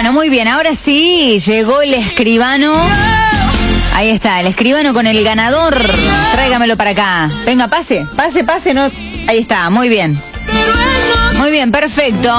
Bueno, muy bien, ahora sí, llegó el escribano. Ahí está, el escribano con el ganador. Tráigamelo para acá. Venga, pase, no. Ahí está, muy bien. Muy bien, perfecto.